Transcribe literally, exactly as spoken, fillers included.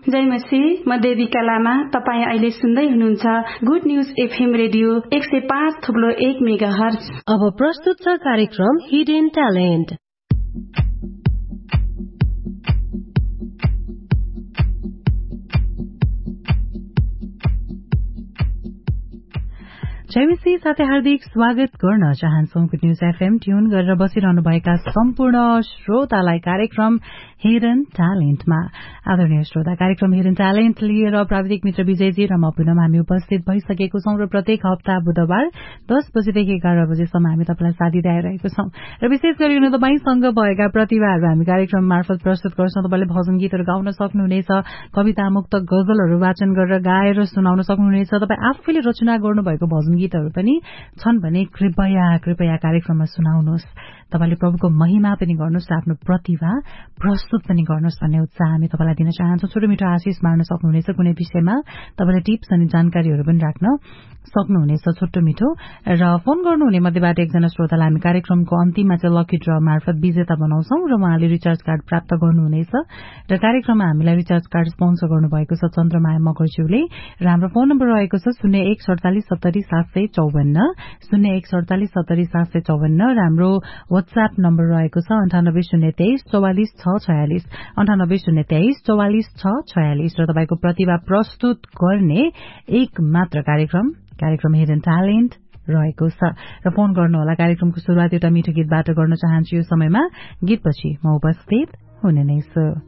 जय मसी, म देविका लामा। तपाईँ अहिले सुन्दै हुनुहुन्छ गुड न्यूज एफएम रेडियो एक सय पाँच थुप्लो एक मेगा हर्ज। अब प्रस्तुत छ कार्यक्रम हिडन ट्यालेन्ट। जयमिसी साथै हार्दिक स्वागत गर्न चाहन्छौ गुड न्यूज एफएम ट्यून गरेर बसिरहनुभएका सम्पूर्ण श्रोतालाई कार्यक्रम हिडन ट्यालेन्टमा। आदरणीय श्रोता, कार्यक्रम हिडन ट्यालेन्ट लिएर प्राविधिक मित्र विजयजी र म पुनम हामी उपस्थित भइसकेको छौं र प्रत्येक हप्ता बुधबार दस बजेदेखि एघार बजेसम्म हामी तपाईँलाई साथ दिँदै आइरहेको छौं र विशेष गरी तपाईँसँग भएका प्रतिभाहरू हामी कार्यक्रम मार्फत प्रस्तुत गर्छौं। तपाईँले भजन गीतहरू गाउन सक्नुहुनेछ, कविता मुक्त गजलहरू वाचन गरेर गाएर सुनाउन सक्नुहुनेछ। तपाईँ आफैले रचना गर्नुभएको भजन गीतहरू पनि छन् भने कृपया कृपया कार्यक्रममा सुनाउनुहोस्। तपाईले प्रभुको महिमा पनि गर्नुहोस् र आफ्नो प्रतिभा प्रस्तुत पनि गर्नुहोस् भन्ने उत्साह हामी तपाईँलाई दिन चाहन्छौँ। छोटो मिठो आशिष मार्न सक्नुहुनेछ, कुनै विषयमा तपाईँले टिप्स अनि जानकारीहरू पनि राख्न सक्नुहुनेछ छोटो मिठो। र फोन गर्नुहुने मध्येबाट एकजना श्रोतालाई हामी कार्यक्रमको अन्तिममा चाहिँ लकी ड्र मार्फत विजेता बनाउँछौं र उहाँले रिचार्ज कार्ड प्राप्त गर्नुहुनेछ। र कार्यक्रममा हामीलाई रिचार्ज कार्ड स्पोन्सर गर्नुभएको छ चन्द्रमाया मगरज्यूले र हाम्रो फोन नम्बर रहेको छ शून्य एक सडतालिस सत्तरी सात सय चौवन्न शून्य एक सडतालिस सत्तरी सात सय चौवन्न र हाम्रो वाट्सएप नम्बर रहेको छ अन्ठानब्बे शून्य तेइस चौवालिस छ छयालिस अन्ठानब्बे शून्य तेइस चौवालिस छ छयालिस र तपाईँको प्रतिभा प्रस्तुत गर्ने एक मात्र कार्यक्रम कार्यक्रम हिडन ट्यालेन्ट रहेको छ। र फोन गर्नुहोला। कार्यक्रमको शुरूआत एउटा मिठो गीतबाट गर्न चाहन्छु। यो समयमा गीतपछि म उपस्थित हुने नै छु।